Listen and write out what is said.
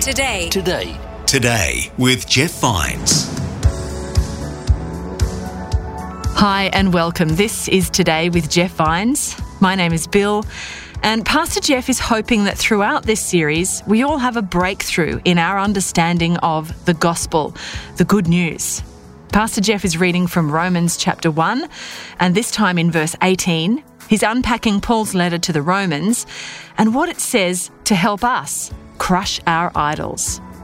Today with Jeff Vines. Hi and welcome. This is Today with Jeff Vines. My name is Bill, and Pastor Jeff is hoping that throughout this series we all have a breakthrough in our understanding of the gospel, the good news. Pastor Jeff is reading from Romans chapter 1, and this time in verse 18, he's unpacking Paul's letter to the Romans and what it says to help us crush our idols.